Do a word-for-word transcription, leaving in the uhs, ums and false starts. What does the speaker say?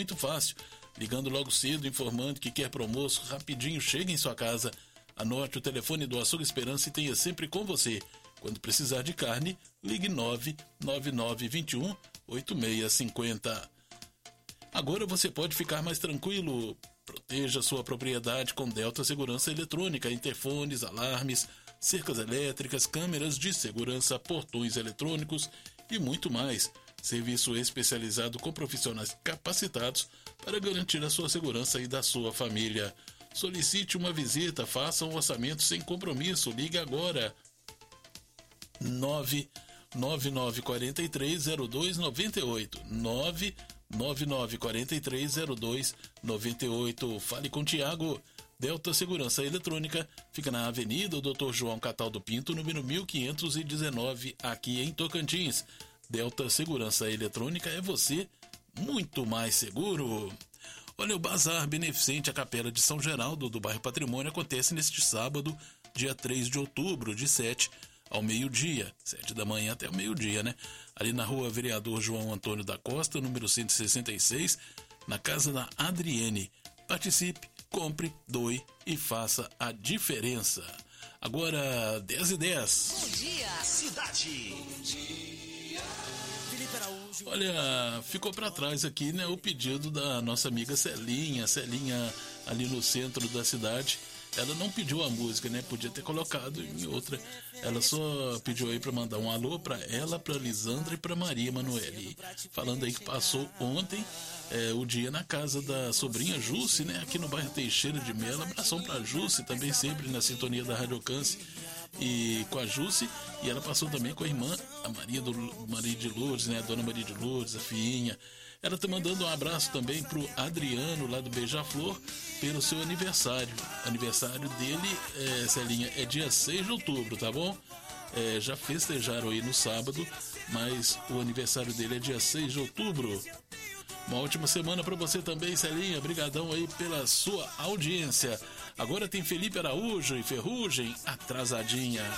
muito fácil. Ligando logo cedo, informando que quer promoço, rapidinho chega em sua casa. Anote o telefone do Açougue Esperança e tenha sempre com você. Quando precisar de carne, ligue nove nove nove dois um oito seis cinco zero. Agora você pode ficar mais tranquilo. Proteja sua propriedade com Delta Segurança Eletrônica, interfones, alarmes, cercas elétricas, câmeras de segurança, portões eletrônicos e muito mais. Serviço especializado com profissionais capacitados para garantir a sua segurança e da sua família. Solicite uma visita, faça um orçamento sem compromisso. Ligue agora. nove nove nove quatro três zero dois nove oito nove nove nove quatro três zero dois nove oito. Fale com Tiago. Delta Segurança Eletrônica fica na Avenida doutor João Cataldo Pinto, número mil quinhentos e dezenove, aqui em Tocantins. Delta Segurança Eletrônica é você muito mais seguro. Olha, o Bazar Beneficente à Capela de São Geraldo, do bairro Patrimônio, acontece neste sábado, dia três de outubro, de sete ao meio-dia, sete da manhã até o meio-dia, né? Ali na rua Vereador João Antônio da Costa, número cento e sessenta e seis, na casa da Adriene. Participe, compre, doe e faça a diferença. Agora, dez e dez. Bom dia, cidade. Bom dia. Felipe Araújo. Olha, ficou para trás aqui, né, o pedido da nossa amiga Celinha, Celinha ali no centro da cidade. Ela não pediu a música, né? Podia ter colocado em outra. Ela só pediu aí para mandar um alô para ela, para Lisandra e para Maria Manoeli. Falando aí que passou ontem é, o dia na casa da sobrinha Jusce, né? Aqui no bairro Teixeira de Melo. Abração para Jusce, também sempre na sintonia da Rádio Alcance e com a Jusce. E ela passou também com a irmã, a Maria, do, Maria de Lourdes, né? A dona Maria de Lourdes, a filhinha. Ela tá mandando um abraço também pro Adriano, lá do Beija-Flor, pelo seu aniversário. Aniversário dele, é, Celinha, é dia seis de outubro, tá bom? É, já festejaram aí no sábado, mas o aniversário dele é dia seis de outubro. Uma ótima semana para você também, Celinha. Brigadão aí pela sua audiência. Agora tem Felipe Araújo e Ferrugem, Atrasadinha.